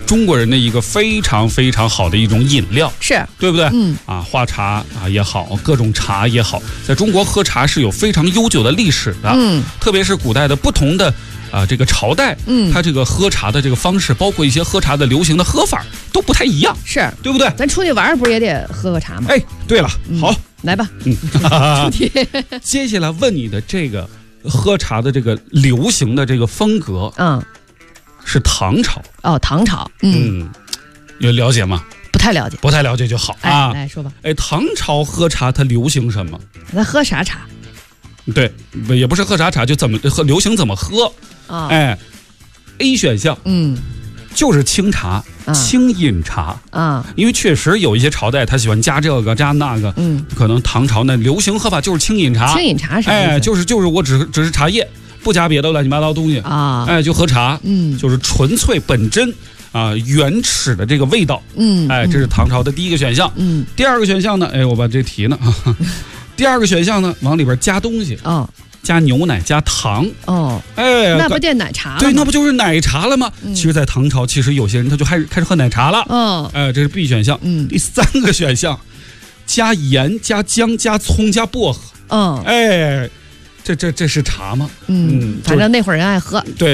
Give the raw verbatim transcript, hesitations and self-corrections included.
中国人的一个非常非常好的一种饮料， 是对不对？ 嗯啊，花茶啊也好，各种茶也好，在中国喝茶是有非常悠久的历史的。 嗯， 特别是古代的不同的啊这个朝代， 嗯， 它这个喝茶的这个方式，包括一些喝茶的流行的喝法都不太一样， 是对不对？ 咱出去玩不是也得喝个茶吗？ 哎，对了， 嗯、 好， 来吧。 嗯， 出题。 接下来问你的这个喝茶的这个流行的这个风格， 嗯， 是唐朝。 哦，唐朝。嗯， 嗯，有了解吗？ 不太了解， 不太了解就好啊。 哎，来说吧。 哎，唐朝喝茶它流行什么？ 咱喝啥茶？ 对，也不是喝啥茶，就怎么喝流行怎么喝啊？ 哎 ，A 选项， 嗯， 就是清茶， 啊、 清饮茶啊， 因为确实有一些朝代他喜欢加这个加那个， 嗯， 可能唐朝呢流行喝法就是清饮茶， 清饮茶是哎，就是就是我只只是茶叶，不加别的乱七八糟东西啊， 哎，就喝茶， 嗯， 就是纯粹本真啊、呃、原始的这个味道， 嗯， 哎，这是唐朝的第一个选项， 嗯， 第二个选项呢，哎，我把这题呢，第二个选项呢往里边加东西， 哦。 加牛奶加糖哦， 哎， 那不变奶茶了吗？ 对，那不就是奶茶了吗？嗯、其实，在唐朝，其实有些人他就开始开始喝奶茶了。 哦， 哎、呃，这是 B 选项。 嗯， 第三个选项，加盐加姜加葱加薄荷。 嗯， 哎，这这这是茶吗？ 嗯，嗯反正那会儿人爱喝。 对。